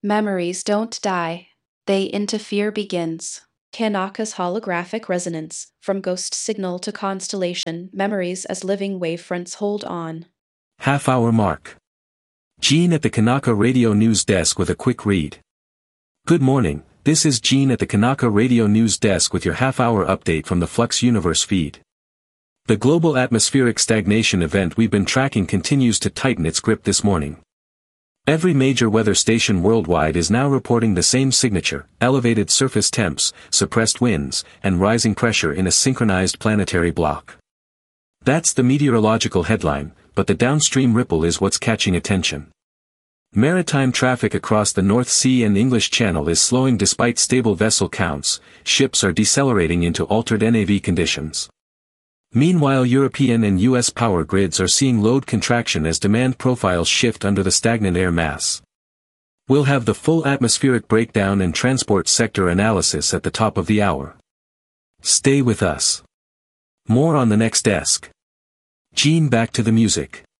Memories don't die. They interfere begins. Kanaka's holographic resonance, from ghost signal to constellation, memories as living wavefronts hold on. Half-hour mark. Gene at the Kanaka Radio News Desk with a quick read. Good morning, this is Gene at the Kanaka Radio News Desk with your half-hour update from the Flux Universe feed. The global atmospheric stagnation event we've been tracking continues to tighten its grip this morning. Every major weather station worldwide is now reporting the same signature: elevated surface temps, suppressed winds, and rising pressure in a synchronized planetary block. That's the meteorological headline, but the downstream ripple is what's catching attention. Maritime traffic across the North Sea and English Channel is slowing despite stable vessel counts. Ships are decelerating into altered NAV conditions. Meanwhile, European and US power grids are seeing load contraction as demand profiles shift under the stagnant air mass. We'll have the full atmospheric breakdown and transport sector analysis at the top of the hour. Stay with us. More on the next desk. Gene, back to the music.